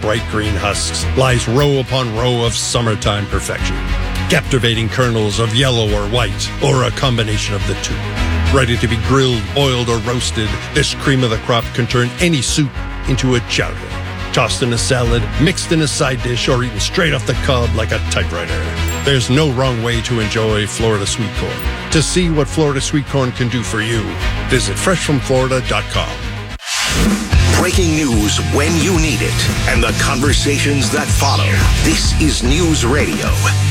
bright green husks lies row upon row of summertime perfection. Captivating kernels of yellow or white, or a combination of the two. Ready to be grilled, boiled, or roasted, this cream of the crop can turn any soup into a chowder. Tossed in a salad, mixed in a side dish, or eaten straight off the cob like a typewriter. There's no wrong way to enjoy Florida sweet corn. To see what Florida sweet corn can do for you, visit freshfromflorida.com. Breaking news when you need it, and the conversations that follow. This is News Radio,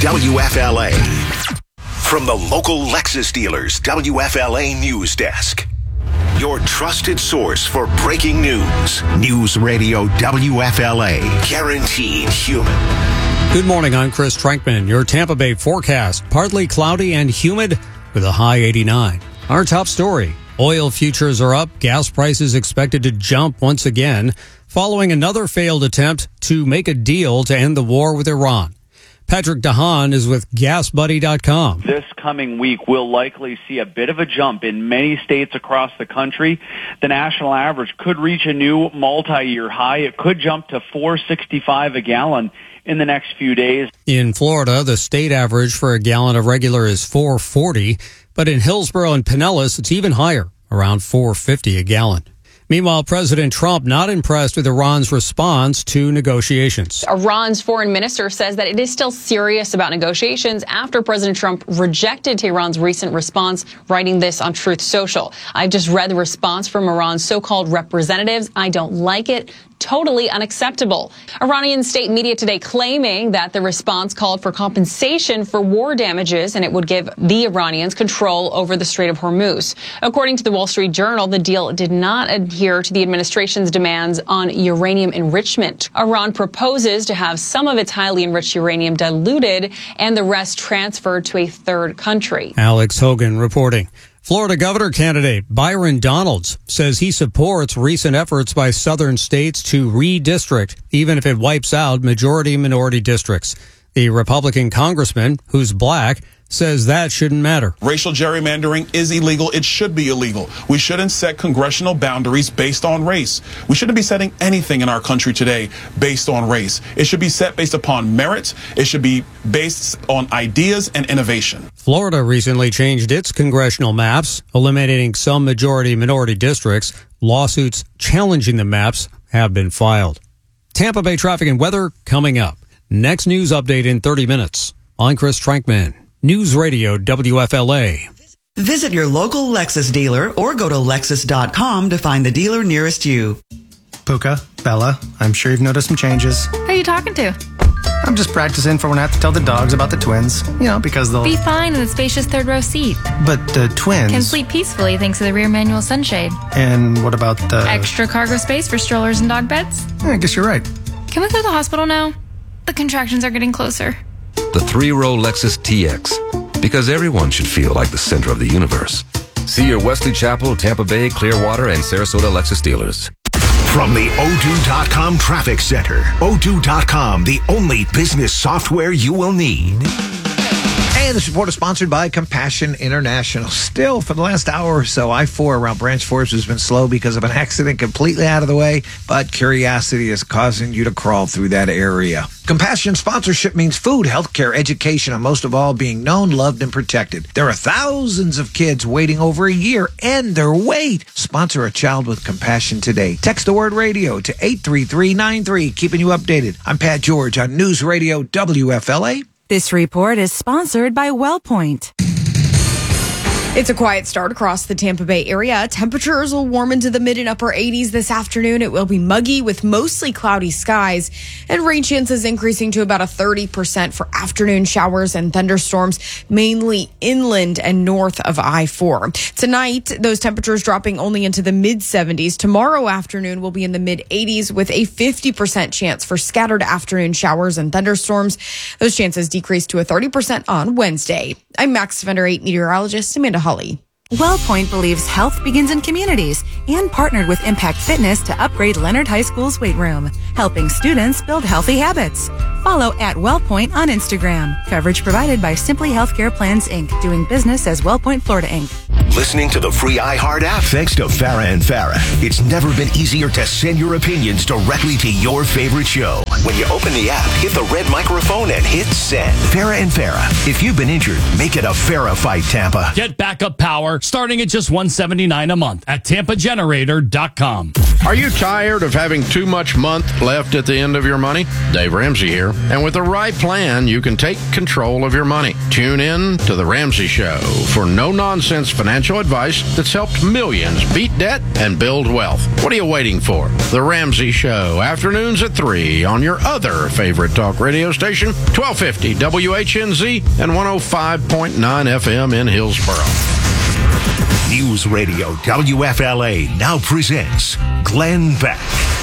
WFLA. From the local Lexus dealers, WFLA News Desk. Your trusted source for breaking news. News Radio WFLA. Guaranteed human. Good morning, I'm Chris Trankman. Your Tampa Bay forecast. Partly cloudy and humid with a high 89. Our top story. Oil futures are up. Gas prices expected to jump once again following another failed attempt to make a deal to end the war with Iran. Patrick DeHaan is with GasBuddy.com. This coming week, we'll likely see a bit of a jump in many states across the country. The national average could reach a new multi-year high. It could jump to $4.65 a gallon in the next few days. In Florida, the state average for a gallon of regular is $4.40, but in Hillsborough and Pinellas, it's even higher, around $4.50 a gallon. Meanwhile, President Trump not impressed with Iran's response to negotiations. Iran's foreign minister says that it is still serious about negotiations after President Trump rejected Tehran's recent response, writing this on Truth Social. I've just read the response from Iran's so-called representatives. I don't like it. Totally unacceptable. Iranian state media today claiming that the response called for compensation for war damages and it would give the Iranians control over the Strait of Hormuz. According to the Wall Street Journal, the deal did not adhere to the administration's demands on uranium enrichment. Iran proposes to have some of its highly enriched uranium diluted and the rest transferred to a third country. Alex Hogan reporting. Florida governor candidate Byron Donalds says he supports recent efforts by southern states to redistrict, even if it wipes out majority-minority districts. The Republican congressman, who's black, says that shouldn't matter. Racial gerrymandering is illegal. It should be illegal. We shouldn't set congressional boundaries based on race. We shouldn't be setting anything in our country today based on race. It should be set based upon merit. It should be based on ideas and innovation. Florida recently changed its congressional maps, eliminating some majority-minority districts. Lawsuits challenging the maps have been filed. Tampa Bay traffic and weather coming up. Next news update in 30 minutes. I'm Chris Trankman. News Radio WFLA. Visit your local Lexus dealer or go to Lexus.com to find the dealer nearest you. Puka, Bella, I'm sure you've noticed some changes. Who are you talking to? I'm just practicing for when I have to tell the dogs about the twins. You know, because they'll be fine in the spacious third row seat. But the twins can sleep peacefully thanks to the rear manual sunshade. And what about the extra cargo space for strollers and dog beds? I guess you're right. Can we go to the hospital now? The contractions are getting closer. The three-row Lexus TX, because everyone should feel like the center of the universe. See your Wesley Chapel, Tampa Bay, Clearwater, and Sarasota Lexus dealers. From the O2.com Traffic Center, O2.com, the only business software you will need. And this report is sponsored by Compassion International. Still, for the last hour or so, I-4 around Branch Forest has been slow because of an accident completely out of the way, but curiosity is causing you to crawl through that area. Compassion sponsorship means food, healthcare, education, and most of all, being known, loved, and protected. There are thousands of kids waiting over a year and their wait. Sponsor a child with compassion today. Text the word radio to 83393, keeping you updated. I'm Pat George on News Radio WFLA. This report is sponsored by WellPoint. It's a quiet start across the Tampa Bay area. Temperatures will warm into the mid and upper 80s this afternoon. It will be muggy with mostly cloudy skies and rain chances increasing to about a 30% for afternoon showers and thunderstorms, mainly inland and north of I-4. Tonight, those temperatures dropping only into the mid 70s. Tomorrow afternoon will be in the mid 80s with a 50% chance for scattered afternoon showers and thunderstorms. Those chances decrease to a 30% on Wednesday. I'm Max Fender 8 meteorologist Amanda Holly. WellPoint believes health begins in communities and partnered with Impact Fitness to upgrade Leonard High School's weight room, helping students build healthy habits. Follow at WellPoint on Instagram. Coverage provided by Simply Healthcare Plans, Inc., doing business as WellPoint Florida, Inc. Listening to the free iHeart app thanks to Farah and Farah. It's never been easier to send your opinions directly to your favorite show. When you open the app, hit the red microphone and hit send. Farah and Farah. If you've been injured, make it a Farah fight, Tampa. Get backup power starting at just $179 a month at TampaGenerator.com. Are you tired of having too much month left at the end of your money? Dave Ramsey here. And with the right plan, you can take control of your money. Tune in to The Ramsey Show for no-nonsense financial advice that's helped millions beat debt and build wealth. What are you waiting for? The Ramsey Show, afternoons at 3 on your other favorite talk radio station, 1250 WHNZ and 105.9 FM in Hillsboro. News Radio WFLA now presents Glenn Beck.